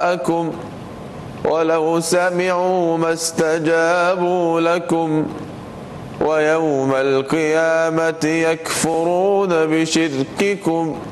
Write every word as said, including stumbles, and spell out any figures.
شركاءكم ولو سمعوا ما استجابوا لكم ويوم القيامة يكفرون بشرككم